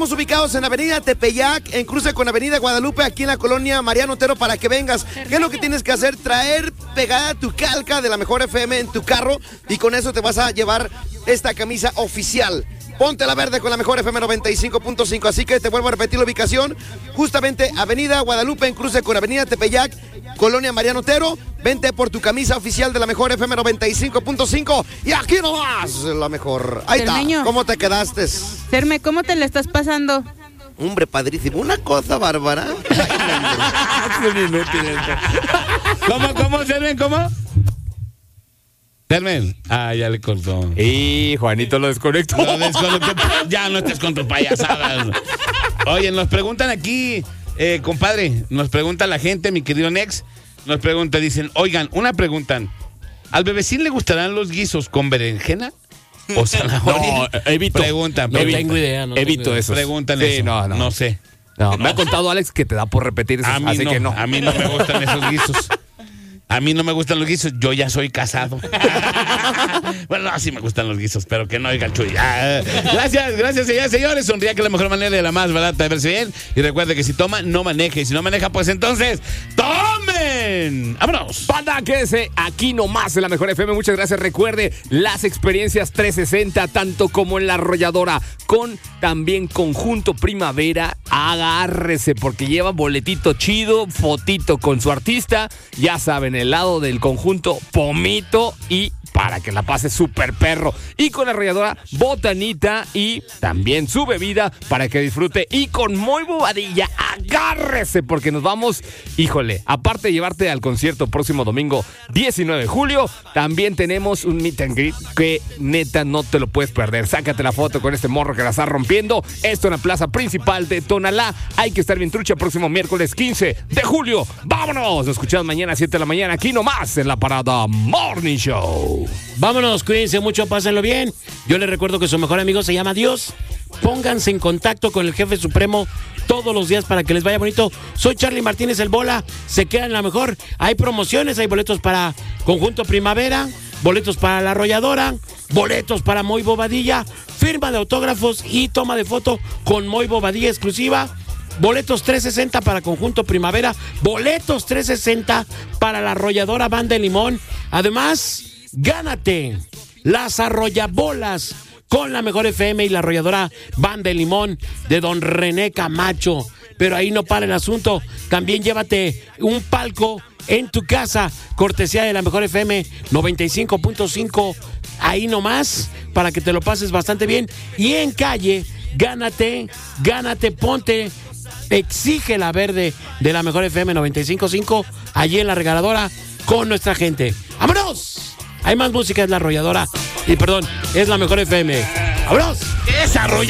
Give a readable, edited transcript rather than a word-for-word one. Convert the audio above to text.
Estamos ubicados en Avenida Tepeyac, en cruce con Avenida Guadalupe, aquí en la colonia Mariano Otero, para que vengas. ¿Qué es lo que tienes que hacer? Traer pegada tu calca de la Mejor FM en tu carro y con eso te vas a llevar esta camisa oficial. Ponte la verde con la Mejor FM 95.5. Así que te vuelvo a repetir la ubicación. Justamente Avenida Guadalupe, en cruce con Avenida Tepeyac, colonia Mariano Otero. Vente por tu camisa oficial de la Mejor FM 95.5. Y aquí nomás, la mejor. Ahí Cermeño. está. ¿Cómo te quedaste? Cerme, ¿cómo te la estás pasando? Hombre, padrísimo. Una cosa bárbara. ¿Cómo, Sermen? ¿Cómo? Sermen. Ah, ya le cortó. Y Juanito lo desconectó. Ya no estés con tus payasadas. Oye, nos preguntan aquí, compadre, nos pregunta la gente, mi querido Nex, nos pregunta, dicen, oigan, preguntan, ¿al bebecín le gustarán los guisos con berenjena o zanahoria? No, evito. Preguntan. No tengo idea. Evito eso. Preguntan Sí, eso. no sé. No, me ha contado Alex que te da por repetir eso, así que no. A mí no me gustan esos guisos. A mí no me gustan los guisos, yo ya soy casado. Bueno, no, sí me gustan los guisos, pero que no oigan Chuy. Gracias, señores. Sonría que es la mejor manera y la más barata de verse bien. Y recuerde que si toma, no maneje. Y si no maneja, pues entonces, ¡tomen! ¡Vámonos! Banda, quédese aquí nomás en la Mejor FM. Muchas gracias. Recuerde las experiencias 360, tanto como en la Arrolladora, con también Conjunto Primavera. Agárrese, porque lleva boletito chido, fotito con su artista. Ya saben, el lado del conjunto, pomito y para que la pase súper perro. Y con la Arrolladora, botanita y también su bebida para que disfrute. Y con Muy Bobadilla, agárrese porque nos vamos, híjole, aparte de llevarte al concierto próximo domingo 19 de julio, también tenemos un meet and greet que neta no te lo puedes perder. Sácate la foto con este morro que la está rompiendo. Esto en la plaza principal de Tonalá. Hay que estar bien trucha próximo miércoles 15 de julio. ¡Vámonos! Nos escuchamos mañana a 7 de la mañana aquí nomás en La Parada Morning Show. Vámonos, cuídense mucho, pásenlo bien. Yo les recuerdo que su mejor amigo se llama Dios. Pónganse en contacto con el Jefe Supremo todos los días para que les vaya bonito. Soy Charlie Martínez, el Bola. Se quedan la mejor. Hay promociones, hay boletos para Conjunto Primavera, boletos para la Arrolladora, boletos para Muy Bobadilla, firma de autógrafos y toma de foto con Muy Bobadilla exclusiva. Boletos 360 para Conjunto Primavera, boletos 360 para la Arrolladora Banda de Limón. Además, gánate las arrollabolas con la Mejor FM y la Arrolladora Banda de Limón de don René Camacho. Pero ahí no para el asunto. También llévate un palco en tu casa, cortesía de la Mejor FM 95.5. Ahí nomás, para que te lo pases bastante bien. Y en calle, gánate, ponte, exige la verde de la Mejor FM 95.5, allí en la regaladora con nuestra gente. ¡Vámonos! Hay más música, es la Arrolladora. Y perdón, es la Mejor FM. ¡Vámonos! ¡Es Arrolladora!